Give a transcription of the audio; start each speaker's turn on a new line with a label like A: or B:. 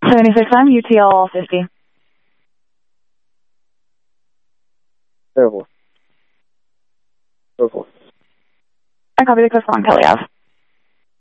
A: 76M, UTL 50.
B: Terrible. Terrible.
A: I copy the coast on Kelly Ave.